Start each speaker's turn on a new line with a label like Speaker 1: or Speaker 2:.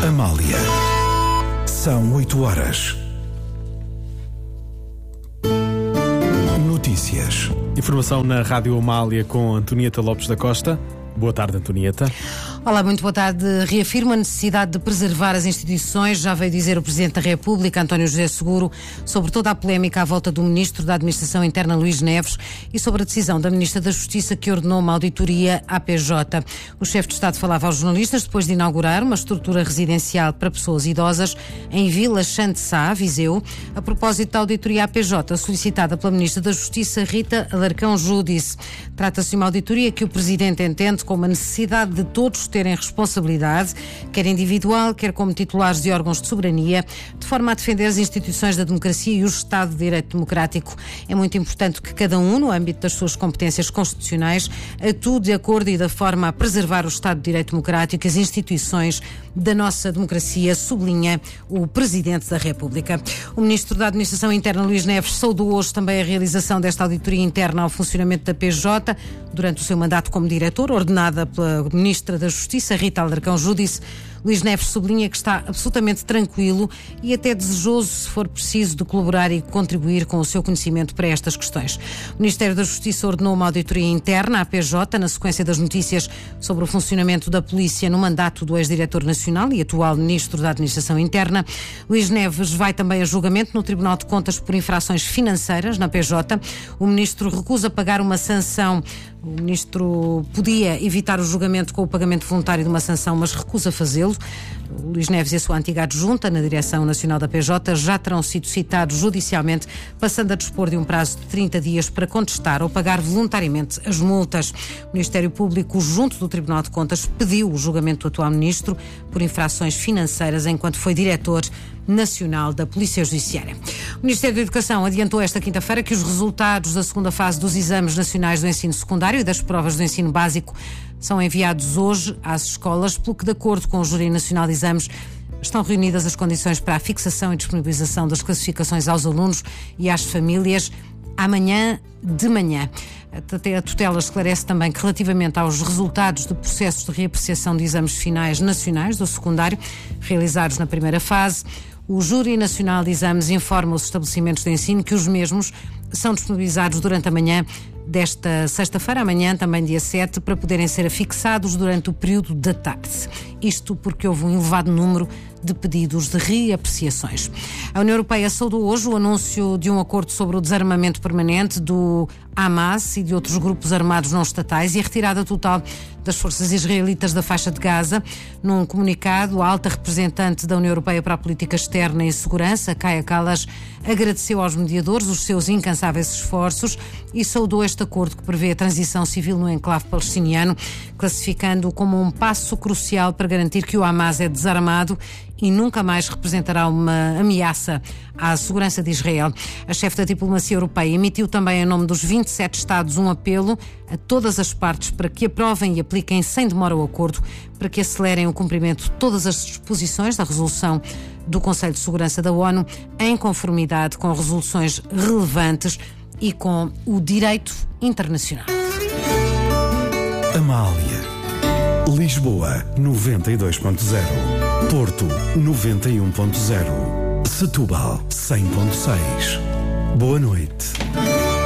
Speaker 1: Amália. São 8 horas. Notícias.
Speaker 2: Informação na Rádio Amália com Antonieta Lopes da Costa. Boa tarde, Antonieta.
Speaker 3: Olá, muito boa tarde. Reafirmo a necessidade de preservar as instituições, já veio dizer o Presidente da República, António José Seguro, sobre toda a polémica à volta do Ministro da Administração Interna, Luís Neves, e sobre a decisão da Ministra da Justiça que ordenou uma auditoria à PJ. O chefe de Estado falava aos jornalistas depois de inaugurar uma estrutura residencial para pessoas idosas em Vila Chã de Sá, Viseu, a propósito da auditoria à PJ solicitada pela Ministra da Justiça, Rita Alarcão Júdice. Trata-se de uma auditoria que o Presidente entende como a necessidade de todos terem responsabilidade, quer individual, quer como titulares de órgãos de soberania, de forma a defender as instituições da democracia e o Estado de Direito Democrático. É muito importante que cada um, no âmbito das suas competências constitucionais, atue de acordo e da forma a preservar o Estado de Direito Democrático e as instituições da nossa democracia, sublinha o Presidente da República. O Ministro da Administração Interna, Luís Neves, saudou hoje também a realização desta auditoria interna ao funcionamento da PJ, durante o seu mandato como diretor, ordenada pela Ministra da Justiça, Rita Alarcão Júdice. Luís Neves sublinha que está absolutamente tranquilo e até desejoso, se for preciso, de colaborar e contribuir com o seu conhecimento para estas questões. O Ministério da Justiça ordenou uma auditoria interna à PJ na sequência das notícias sobre o funcionamento da polícia no mandato do ex-diretor nacional e atual Ministro da Administração Interna. Luís Neves vai também a julgamento no Tribunal de Contas por infrações financeiras na PJ. O Ministro recusa pagar uma sanção. O Ministro podia evitar o julgamento com o pagamento voluntário de uma sanção, mas recusa fazê-lo. O Luís Neves e a sua antiga adjunta na Direção Nacional da PJ já terão sido citados judicialmente, passando a dispor de um prazo de 30 dias para contestar ou pagar voluntariamente as multas. O Ministério Público, junto do Tribunal de Contas, pediu o julgamento do atual Ministro por infrações financeiras enquanto foi diretor nacional da Polícia Judiciária. O Ministério da Educação adiantou esta quinta-feira que os resultados da segunda fase dos exames nacionais do ensino secundário e das provas do ensino básico são enviados hoje às escolas, pelo que, de acordo com o Júri Nacional de Exames, estão reunidas as condições para a fixação e disponibilização das classificações aos alunos e às famílias amanhã de manhã. A tutela esclarece também que, relativamente aos resultados de processos de reapreciação de exames finais nacionais do secundário, realizados na primeira fase, o Júri Nacional de Exames informa os estabelecimentos de ensino que os mesmos são disponibilizados durante a manhã desta sexta-feira, amanhã, também dia 7, para poderem ser afixados durante o período da tarde. Isto porque houve um elevado número de pedidos de reapreciações. A União Europeia saudou hoje o anúncio de um acordo sobre o desarmamento permanente do Hamas e de outros grupos armados não estatais e a retirada total das forças israelitas da faixa de Gaza. Num comunicado, a alta representante da União Europeia para a Política Externa e Segurança, Kaja Kallas, agradeceu aos mediadores os seus incansáveis esforços e saudou este acordo que prevê a transição civil no enclave palestiniano, classificando-o como um passo crucial para garantir que o Hamas é desarmado e nunca mais representará uma ameaça à segurança de Israel. A chefe da diplomacia europeia emitiu também, em nome dos 27 Estados, um apelo a todas as partes para que aprovem e apliquem sem demora o acordo, para que acelerem o cumprimento de todas as disposições da resolução do Conselho de Segurança da ONU, em conformidade com resoluções relevantes e com o direito internacional.
Speaker 1: Amália. Lisboa 92.0, Porto 91.0, Setúbal 100.6. Boa noite.